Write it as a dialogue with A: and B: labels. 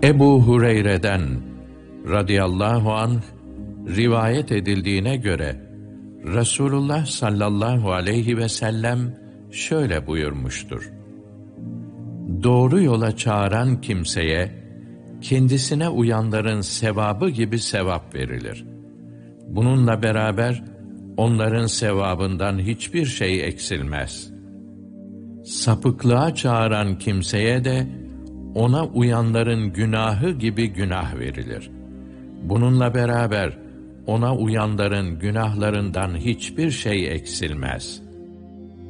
A: Ebu Hureyre'den radıyallahu anh rivayet edildiğine göre Resulullah sallallahu aleyhi ve sellem şöyle buyurmuştur: Doğru yola çağıran kimseye kendisine uyanların sevabı gibi sevap verilir. Bununla beraber onların sevabından hiçbir şey eksilmez. Sapıklığa çağıran kimseye de ona uyanların günahı gibi günah verilir. Bununla beraber ona uyanların günahlarından hiçbir şey eksilmez.